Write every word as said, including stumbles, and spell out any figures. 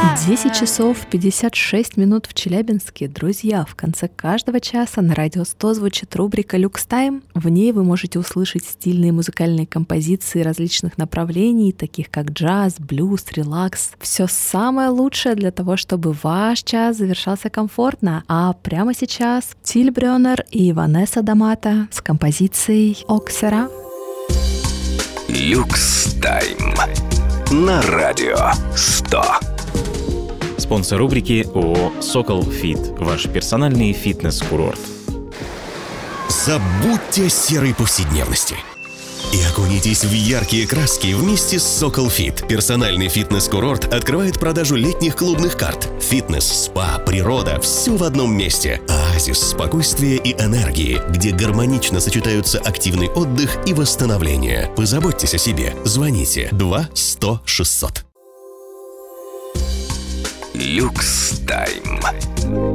десять часов пятьдесят шесть минут в Челябинске. Друзья, в конце каждого часа на Радио сто звучит рубрика «Люкс Тайм». В ней вы можете услышать стильные музыкальные композиции различных направлений, таких как джаз, блюз, релакс. Все самое лучшее для того, чтобы ваш час завершался комфортно. А прямо сейчас Тиль Брёнер и Ванесса Дамата с композицией «Оксера». «Люкс Тайм» на Радио сто. Спонсор рубрики ООО «Сокол Фит». Ваш персональный фитнес-курорт. Забудьте о серой повседневности и окунитесь в яркие краски вместе с Сокол Фит. Персональный фитнес-курорт открывает продажу летних клубных карт. Фитнес, спа, природа – все в одном месте. Оазис спокойствия и энергии, где гармонично сочетаются активный отдых и восстановление. Позаботьтесь о себе. Звоните два сто шестьсот. «Люкс Тайм».